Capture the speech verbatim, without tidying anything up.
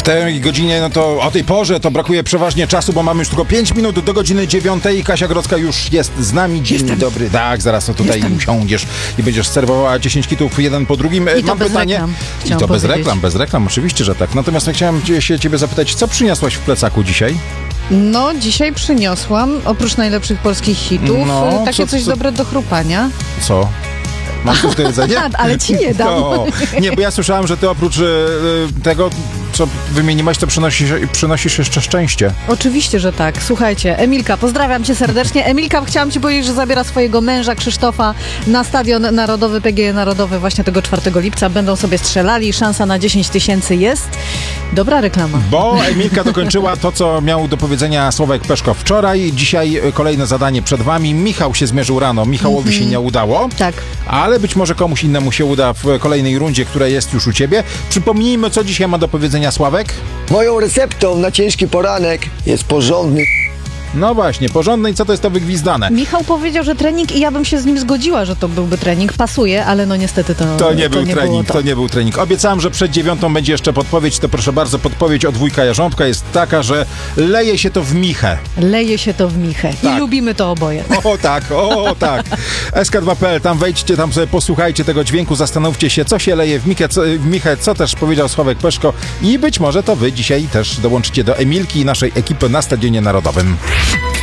tej godzinie, no to o tej porze to brakuje przeważnie czasu, bo mamy już tylko pięć minut do godziny dziewiątej. Kasia Grodzka już jest z nami. Dzień Jestem. dobry. Tak, zaraz to tutaj Jestem. usiądziesz i będziesz serwowała dziesięć kitów jeden po drugim. I to Mam bez pytanie. reklam, I chciałam to bez powiedzieć. reklam, bez reklam, oczywiście, że tak. Natomiast ja chciałem cię- się ciebie zapytać, co przyniosłaś w plecaku dzisiaj? No, dzisiaj przyniosłam, oprócz najlepszych polskich hitów, No, e, takie co- coś co- dobre do chrupania. Co? Mam coś do jedzenia? Ale ci nie dam. No. Nie, bo ja słyszałem, że ty oprócz e, tego, co wymieniłaś, to przynosisz, przynosisz jeszcze szczęście. Oczywiście, że tak. Słuchajcie, Emilka, pozdrawiam cię serdecznie. Emilka, chciałam ci powiedzieć, że zabiera swojego męża Krzysztofa na Stadion Narodowy, P G E Narodowy właśnie tego czwartego lipca. Będą sobie strzelali, szansa na dziesięć tysięcy jest. Dobra reklama. Bo Emilka dokończyła to, co miał do powiedzenia Sławek Peszko wczoraj. Dzisiaj kolejne zadanie przed wami. Michał się zmierzył rano. Michałowi się nie udało. Tak. Ale być może komuś innemu się uda w kolejnej rundzie, która jest już u ciebie. Przypomnijmy, co dzisiaj ma do powiedzenia Sławek. Moją receptą na ciężki poranek jest porządny No właśnie, porządne i co to jest to wygwizdane? Michał powiedział, że trening i ja bym się z nim zgodziła, że to byłby trening. Pasuje, ale no niestety to To nie był było trening, to. to nie był trening. Obiecałem, że przed dziewiątą będzie jeszcze podpowiedź, to proszę bardzo, podpowiedź od wujka Jarząbka jest taka, że leje się to w michę. Leje się to w michę. Tak. I lubimy to oboje. O tak, o tak. S K dwa kropka P L, tam wejdźcie, tam sobie posłuchajcie tego dźwięku, zastanówcie się, co się leje w michę, co, w michę, co też powiedział Sławek Peszko i być może to wy dzisiaj też dołączycie do Emilki i naszej ekipy na Stadionie Narodowym.